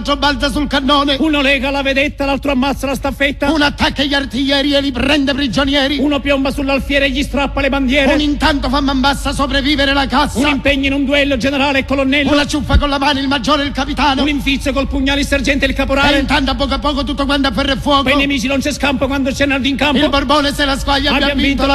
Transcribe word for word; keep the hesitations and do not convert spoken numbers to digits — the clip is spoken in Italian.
balza sul cannone. Uno lega la vedetta, l'altro ammazza la staffetta. Uno attacca gli artiglieri e li prende prigionieri. Uno piomba sull'alfiere e gli strappa le bandiere. Un intanto fa man bassa a sopravvivere la cassa. Un impegno in un duello generale e colonnello. Una ciuffa con la mano il maggiore e il capitano. Un infizio col pugnale il sergente e il caporale. E intanto a poco a poco tutto quanto a ferro e fuoco. Per i nemici non c'è scampo quando c'è Naldo in campo. Il Borbone se la squaglia, abbiamo vinto.